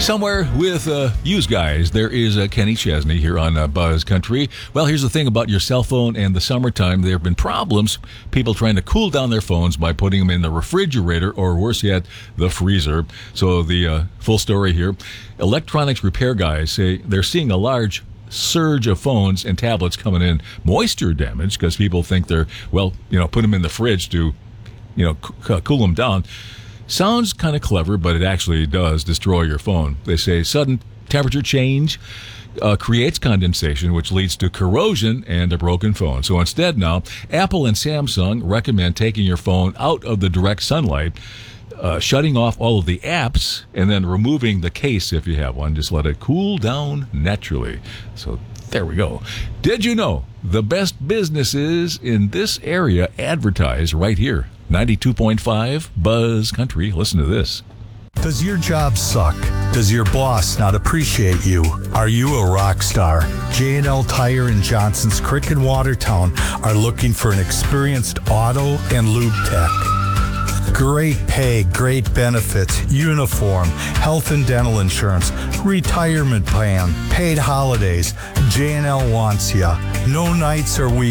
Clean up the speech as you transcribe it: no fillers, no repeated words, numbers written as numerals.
Somewhere with yous guys, there is Kenny Chesney here on Buzz Country. Well, here's the thing about your cell phone and the summertime. There have been problems, people trying to cool down their phones by putting them in the refrigerator or worse yet, the freezer. So the full story here. Electronics repair guys say they're seeing a large surge of phones and tablets coming in moisture damage because people think they're, put them in the fridge to, cool them down. Sounds kind of clever, but it actually does destroy your phone. They say sudden temperature change creates condensation, which leads to corrosion and a broken phone. So instead now, Apple and Samsung recommend taking your phone out of the direct sunlight, shutting off all of the apps, and then removing the case if you have one. Just let it cool down naturally. So there we go. Did you know the best businesses in this area advertise right here? 92.5 Buzz Country. Listen to this. Does your job suck? Does your boss not appreciate you? Are you a rock star? J&L Tire in Johnson's Creek in Watertown are looking for an experienced auto and lube tech. Great pay, great benefits, uniform, health and dental insurance, retirement plan, paid holidays. J&L wants ya. No nights or weekends.